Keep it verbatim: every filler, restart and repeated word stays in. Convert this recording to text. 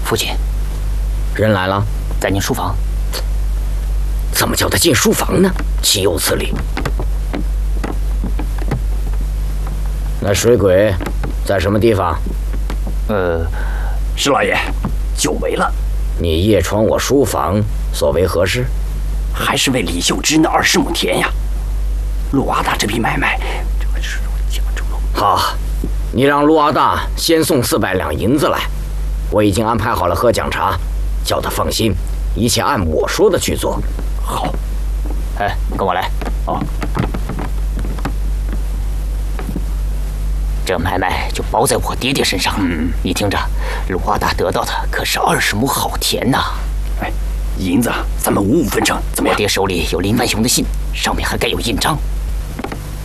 父亲， 人来了， 在您书房。 怎么叫他进书房呢？岂有此理！那水鬼在什么地方？ 呃， 施老爷，久违了。 你夜闯我书房，所为何事？ 还是为李秀芝那二十亩田呀。陆阿大这笔买卖，这个是讲究了。 好，你让陆阿大先送四百两银子来，我已经安排好了喝奖茶，叫他放心，一切按我说的去做。 好， 哎，跟我来。 哦， 这买卖就包在我爹爹身上了。 嗯， 你听着，陆阿大得到的可是二十亩好田呐。 哎，银子咱们五五分成，怎么样？ 我爹手里有林万雄的信，上面还盖有印章。